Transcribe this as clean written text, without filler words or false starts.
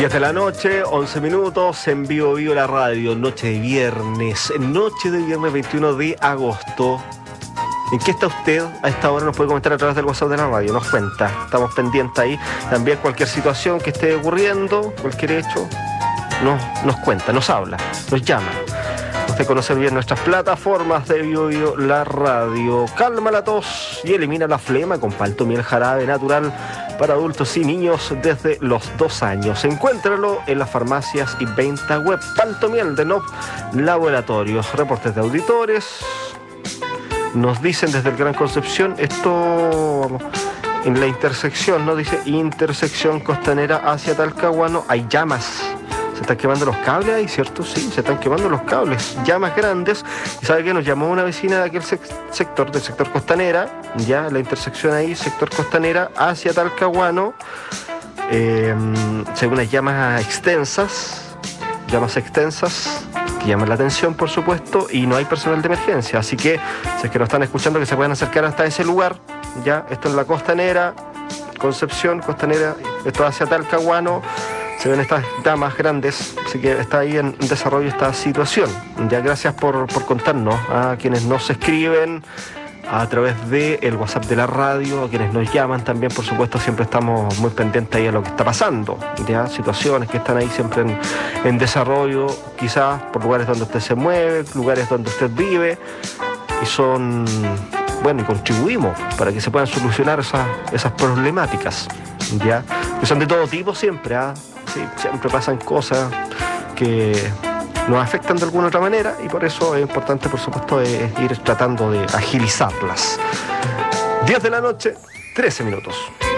10 de la noche, 11 minutos, en vivo la radio, noche de viernes 21 de agosto. ¿En qué está usted? A esta hora nos puede comentar a través del WhatsApp de la radio, nos cuenta, estamos pendientes ahí. También cualquier situación que esté ocurriendo, cualquier hecho, nos cuenta, nos habla, nos llama. Usted conoce bien nuestras plataformas de Vivo la radio. Calma la tos y elimina la flema con Paltomiel jarabe natural para adultos y niños desde los 2 años. Encuéntralo en las farmacias y venta web. Paltomiel de Nov Laboratorios. Reportes de auditores. Nos dicen desde el Gran Concepción, esto en la intersección, ¿no? Dice intersección costanera hacia Talcahuano, hay llamas. Se están quemando los cables ahí, ¿cierto? Sí, se están quemando los cables, llamas grandes. Y sabe que nos llamó una vecina de aquel sector, del sector Costanera, ya la intersección ahí, sector Costanera hacia Talcahuano, según unas llamas extensas que llaman la atención, por supuesto, y no hay personal de emergencia. Así que, si es que nos están escuchando, que se puedan acercar hasta ese lugar, ya, esto es la Costanera, Concepción, Costanera, esto hacia Talcahuano. Se ven estas damas grandes, así que está ahí en desarrollo esta situación. Ya, gracias por contarnos a quienes nos escriben a través del WhatsApp de la radio, a quienes nos llaman también, por supuesto, siempre estamos muy pendientes ahí a lo que está pasando. Ya, situaciones que están ahí siempre en desarrollo, quizás por lugares donde usted se mueve, lugares donde usted vive, y son, bueno, y contribuimos para que se puedan solucionar esas problemáticas, ya, que son de todo tipo siempre, Sí, siempre pasan cosas que nos afectan de alguna otra manera y por eso es importante, por supuesto, ir tratando de agilizarlas. 10 de la noche, 13 minutos.